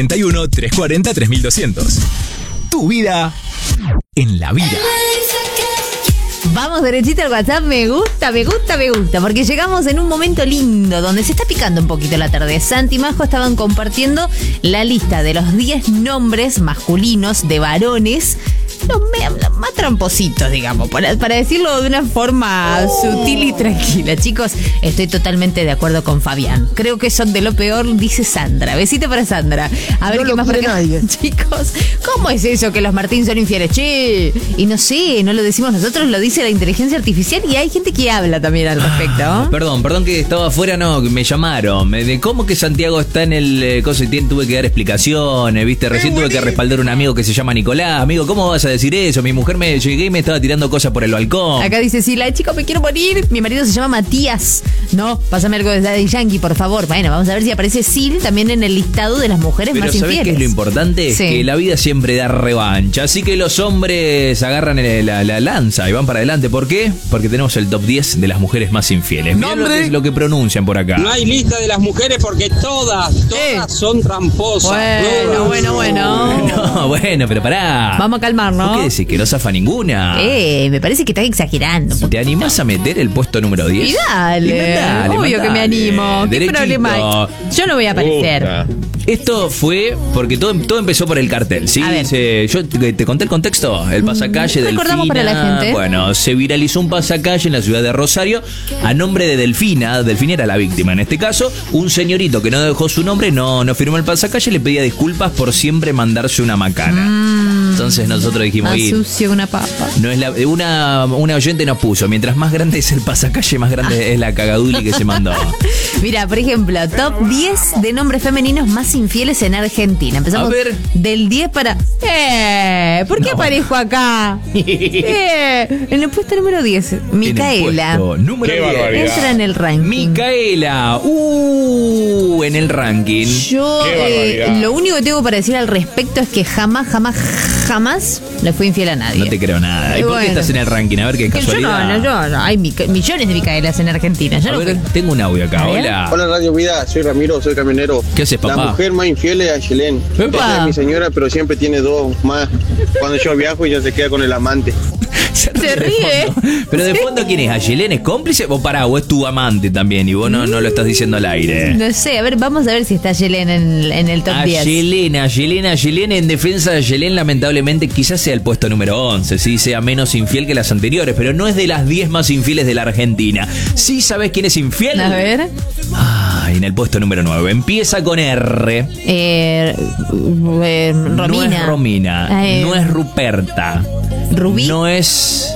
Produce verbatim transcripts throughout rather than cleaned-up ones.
treinta y uno, trescientos cuarenta, tres mil doscientos. Tu vida en la vida. Vamos derechito al WhatsApp, me gusta, me gusta, me gusta, porque llegamos en un momento lindo, donde se está picando un poquito la tarde. Santi y Majo estaban compartiendo la lista de los diez nombres masculinos de varones, los más trampositos, digamos, para, para decirlo de una forma oh. sutil y tranquila. Chicos, estoy totalmente de acuerdo con Fabián. Creo que son de lo peor, dice Sandra. Besito para Sandra. A ver no qué más para nadie. Chicos, ¿cómo es eso que los Martín son infieles? Che, y no sé, no lo decimos nosotros, lo dice la inteligencia artificial y hay gente que habla también al respecto. Ah, perdón, perdón que estaba afuera, no, me llamaron. Me, de ¿Cómo que Santiago está en el eh, coso y tiene, tuve que dar explicaciones, viste? Recién tuve que respaldar a un amigo que se llama Nicolás. Amigo, ¿cómo vas a decir eso? Mi mujer me llegué y me estaba tirando cosas por el balcón. Acá dice, si la chica me quiero morir, mi marido se llama Matías. No, pásame algo de Daddy Yankee, por favor. Bueno, vamos a ver si aparece Sil también en el listado de las mujeres Pero más ¿sabés infieles. qué es lo importante? Sí. Que la vida siempre da revancha. Así que los hombres agarran el, la, la lanza y van para adelante. ¿Por qué? Porque tenemos el top diez de las mujeres más infieles. Miren lo que, lo que pronuncian por acá. No hay lista de las mujeres porque todas, todas eh. son tramposas. Bueno, bueno, bueno. No, bueno, pero pará. Vamos a calmarnos. ¿Por qué decís que no zafa ninguna? Eh, me parece que estás exagerando. ¿Te animás a meter el puesto número diez? Y dale, y dale obvio mandale, que me animo. ¿Qué derechito. Problema hay? Yo no voy a aparecer. Uh, Esto fue porque todo, todo empezó por el cartel, ¿sí? Se, yo te, te conté el contexto, el pasacalle Delfina. Recordamos para la gente. Bueno, se viralizó un pasacalle en la ciudad de Rosario a nombre de Delfina. Delfina era la víctima en este caso. Un señorito que no dejó su nombre, no, no firmó el pasacalle, le pedía disculpas por siempre mandarse una macana. Mm, Entonces nosotros dijimos... Más sucio una papa. No es la, una, una oyente nos puso, mientras más grande es el pasacalle, más grande ah. es la cagaduli que se mandó. Mira, por ejemplo, top diez de nombres femeninos más infieles en Argentina. Empezamos a ver. Del diez para... ¡Eh! ¿Por qué no. aparezco acá? eh, en el puesto número diez, Micaela. En el puesto número diez. Entra en el ranking. Micaela. Uh, en el ranking. Yo eh, lo único que tengo para decir al respecto es que jamás, jamás, jamás le fui infiel a nadie. No te creo nada. ¿Y por bueno. qué estás en el ranking? A ver qué casualidad. Yo no, no, yo no. Hay mica- millones de Micaelas en Argentina. Yo a no ver, fui. tengo un audio acá. Hola. Hola Radio Vida, soy Ramiro, soy camionero. ¿Qué haces, papá? La mujer más infiel es Ayelén. Ella es mi señora, pero siempre tiene dos más. Cuando yo viajo, ella se queda con el amante. Se, se ríe. Pero de fondo, ¿quién es? ¿Ayelén es cómplice? O pará, o es tu amante también y vos no, no lo estás diciendo al aire. No sé, a ver, vamos a ver si está Ayelén en, en el top diez. Ayelén, Ayelén, Ayelén. En defensa de Ayelén, lamentablemente, quizás sea el puesto número once, sí, sea menos infiel que las anteriores, pero no es de las diez más infieles de la Argentina. ¿Sí sabés quién es infiel? A ver. Ah, en el puesto número nueve. Empieza con R. Eh, eh, Romina. No es Romina, eh, no es Ruperta. Rubí. No es...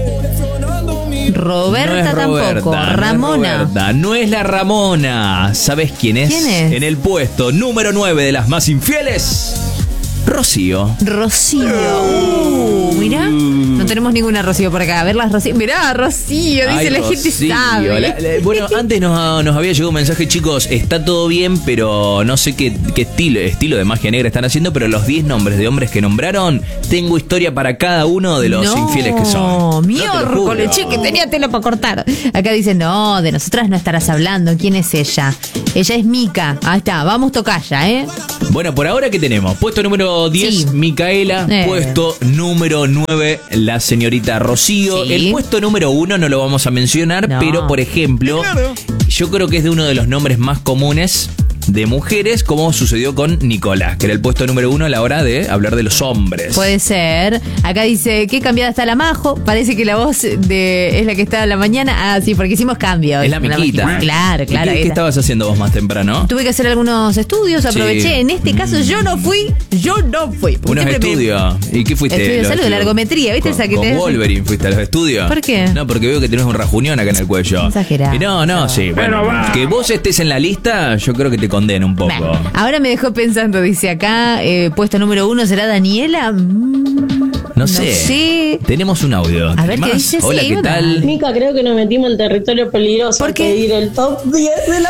Roberta, no es Roberta tampoco. Ramona. No es, Roberta, no es la Ramona. ¿Sabes quién es? ¿Quién es? En el puesto número nueve de las más infieles, Rocío. Rocío. Uh, mirá. No tenemos ninguna Rocío por acá. A ver las Rocío. Mirá, Rocío. Dice Ay, la Rocío. gente sabe. La, la, bueno, antes nos, nos había llegado un mensaje, chicos. Está todo bien, pero no sé qué, qué estilo, estilo de magia negra están haciendo. Pero los diez nombres de hombres que nombraron, tengo historia para cada uno de los no, infieles que son. Miércoles, no che, que tenía tela para cortar. Acá dice, no, de nosotras no estarás hablando. ¿Quién es ella? Ella es Mica. Ahí está, vamos tocaya, ¿eh? Bueno, por ahora, ¿qué tenemos? Puesto número diez, sí. Micaela. Eh. Puesto número nueve, la señorita Rocío. Sí. El puesto número uno no lo vamos a mencionar, no. pero, por ejemplo, claro. yo creo que es de uno de los nombres más comunes de mujeres, como sucedió con Nicolás, que era el puesto número uno a la hora de hablar de los hombres. Puede ser. Acá dice, ¿qué cambiada está la Majo? Parece que la voz de es la que está a la mañana. Ah, sí, porque hicimos cambio. Es la Miquita. Claro, claro. ¿Qué, ¿Qué estabas haciendo vos más temprano? Tuve que hacer algunos estudios, aproveché. Sí. En este caso yo no fui, yo no fui. Unos estudios. Me... ¿Y qué fuiste? Estudio de salud, de largometría, ¿viste? Con, esa que con te... Wolverine fuiste a los estudios. ¿Por qué? No, porque veo que tenés un rajunión acá en el cuello. Exagerado. Y no, no, sí. Bueno, bueno, que vos estés en la lista, yo creo que te condena un poco. Nah. Ahora me dejó pensando, dice acá, eh, puesto número uno, ¿será Daniela? Mm, no sé. No sé. Tenemos un audio. A ver, ¿qué dice? Hola, sí, ¿qué tal? Mica, creo que nos metimos en territorio peligroso. ¿Por qué? Pedir el top diez de las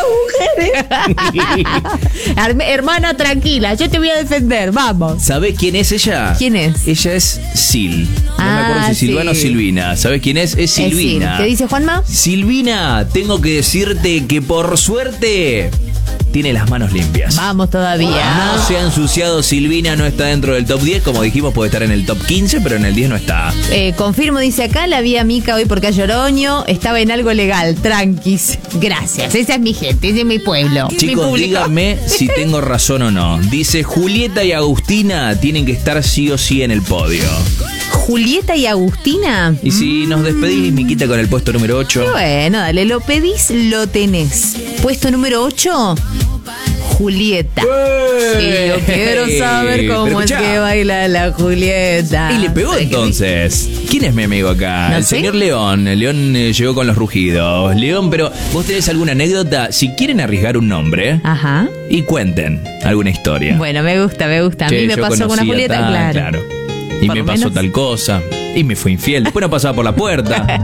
mujeres. Hermana, tranquila, yo te voy a defender, vamos. ¿Sabés quién es ella? ¿Quién es? Ella es Sil. No ah, me acuerdo si sí. Silvana o Silvina. ¿Sabés quién es? Es Silvina. Es Sil. ¿Qué dice Juanma? Silvina, tengo que decirte que por suerte tiene las manos limpias. Vamos todavía. No se ha ensuciado. Silvina no está dentro del top diez. Como dijimos, puede estar en el top quince, pero en el diez no está. Eh, confirmo, dice acá, la vi a Mica hoy por Calle Oroño. Estaba en algo legal, tranquis. Gracias, esa es mi gente, ese es mi pueblo. Chicos, mi díganme si tengo razón o no. Dice, Julieta y Agustina tienen que estar sí o sí en el podio. Julieta y Agustina. Y si nos despedís, Miquita, con el puesto número ocho. Bueno, dale, lo pedís, lo tenés. Puesto número ocho, Julieta. Sí, yo quiero saber cómo es que baila la Julieta. Y le pegó entonces. ¿Quién es mi amigo acá? ¿No el sé? señor León. El León eh, llegó con los rugidos. León, pero ¿vos tenés alguna anécdota? Si quieren arriesgar un nombre, Ajá. y cuenten alguna historia. Bueno, me gusta, me gusta. A Che, mí me yo pasó con una conocía Julieta, tal, claro. claro. Y Por me lo pasó menos. tal cosa. Y me fue infiel. Después no pasaba por la puerta.